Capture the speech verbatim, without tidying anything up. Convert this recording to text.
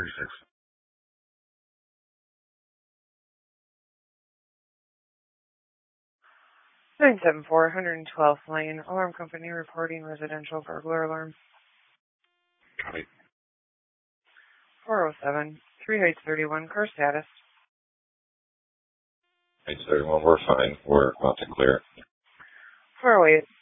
thirty-six. nine seven four, one twelfth Lane, Alarm Company reporting residential burglar alarm. Copy. four oh seven, three Heights thirty-one, car status. Heights thirty-one, we're fine. We're about to clear. four oh eight,